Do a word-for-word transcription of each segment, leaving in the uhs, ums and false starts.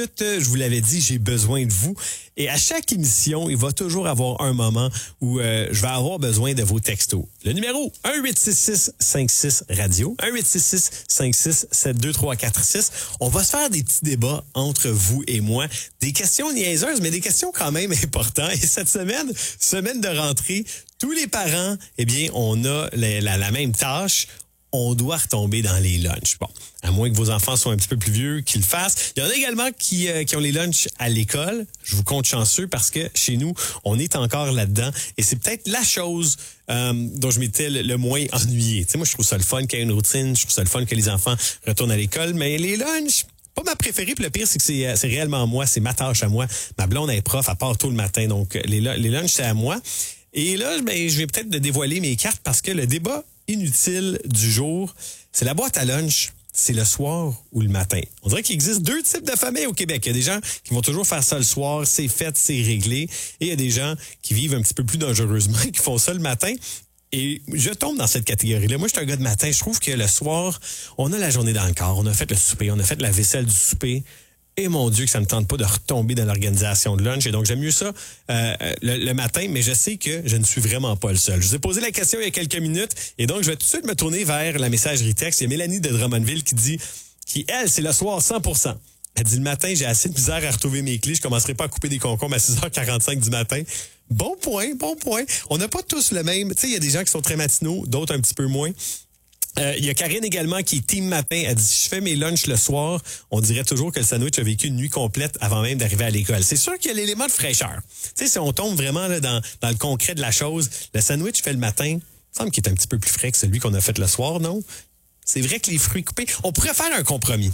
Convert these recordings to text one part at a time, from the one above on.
Je vous l'avais dit, j'ai besoin de vous. Et à chaque émission, il va toujours avoir un moment où euh, je vais avoir besoin de vos textos. Le numéro un huit six six cinq six radio, un huit six six cinq six sept deux trois quatre six. On va se faire des petits débats entre vous et moi. Des questions niaiseuses, mais des questions quand même importantes. Et cette semaine, semaine de rentrée, tous les parents, eh bien, on a la, la, la même tâche. On doit retomber dans les lunchs. Bon, à moins que vos enfants soient un petit peu plus vieux, qu'ils le fassent. Il y en a également qui, euh, qui ont les lunchs à l'école. Je vous compte chanceux parce que chez nous, on est encore là-dedans. Et c'est peut-être la chose euh, dont je m'étais le, le moins ennuyé. Tu sais, moi, je trouve ça le fun qu'il y ait une routine. Je trouve ça le fun que les enfants retournent à l'école. Mais les lunchs, pas ma préférée. Puis le pire, c'est que c'est, c'est réellement moi. C'est ma tâche à moi. Ma blonde est prof, elle part tôt le matin. Donc, les, les lunchs, c'est à moi. Et là, ben, je vais peut-être dévoiler mes cartes parce que le débat inutile du jour, c'est la boîte à lunch, c'est le soir ou le matin. On dirait qu'il existe deux types de familles au Québec. Il y a des gens qui vont toujours faire ça le soir, c'est fait, c'est réglé. Et il y a des gens qui vivent un petit peu plus dangereusement, qui font ça le matin. Et je tombe dans cette catégorie-là. Moi, je suis un gars de matin. Je trouve que le soir, on a la journée dans le corps. On a fait le souper, on a fait la vaisselle du souper. Et mon Dieu, que ça ne me tente pas de retomber dans l'organisation de lunch. Et donc, j'aime mieux ça euh, le, le matin, mais je sais que je ne suis vraiment pas le seul. Je vous ai posé la question il y a quelques minutes et donc, je vais tout de suite me tourner vers la messagerie texte. Il y a Mélanie de Drummondville qui dit, qui, elle, c'est le soir cent pour cent. Elle dit, le matin, j'ai assez de misère à retrouver mes clés. Je commencerai pas à couper des concombres à six heures quarante-cinq du matin. Bon point, bon point. On n'a pas tous le même. Tu sais, il y a des gens qui sont très matinaux, d'autres un petit peu moins. Euh, il y a Karine également qui est team matin. Elle dit, si je fais mes lunchs le soir, on dirait toujours que le sandwich a vécu une nuit complète avant même d'arriver à l'école. C'est sûr qu'il y a l'élément de fraîcheur. Tu sais, si on tombe vraiment là, dans, dans le concret de la chose, le sandwich fait le matin, il me semble qu'il est un petit peu plus frais que celui qu'on a fait le soir, non? C'est vrai que les fruits coupés, on pourrait faire un compromis.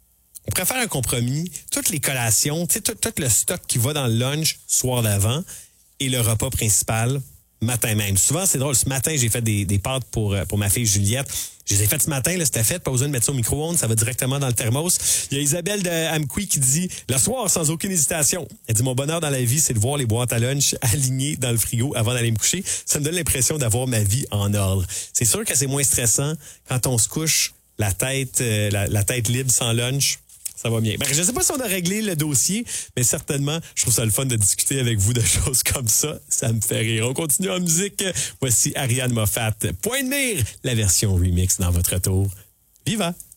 On pourrait faire un compromis. Toutes les collations, tu sais, tout, tout le stock qui va dans le lunch soir d'avant et le repas principal matin même. Souvent, c'est drôle. Ce matin, j'ai fait des, des pâtes pour, pour ma fille Juliette. Je les ai faites ce matin, là, c'était fait. Pas besoin de mettre ça au micro-ondes, ça va directement dans le thermos. Il y a Isabelle de Amqui qui dit, le soir, sans aucune hésitation. Elle dit, mon bonheur dans la vie, c'est de voir les boîtes à lunch alignées dans le frigo avant d'aller me coucher. Ça me donne l'impression d'avoir ma vie en ordre. C'est sûr que c'est moins stressant quand on se couche la tête, euh, la, la tête libre sans lunch. Ça va bien. Ben, je ne sais pas si on a réglé le dossier, mais certainement, je trouve ça le fun de discuter avec vous de choses comme ça. Ça me fait rire. On continue en musique. Voici Ariane Moffat. Point de mire, la version remix dans votre tour. Viva!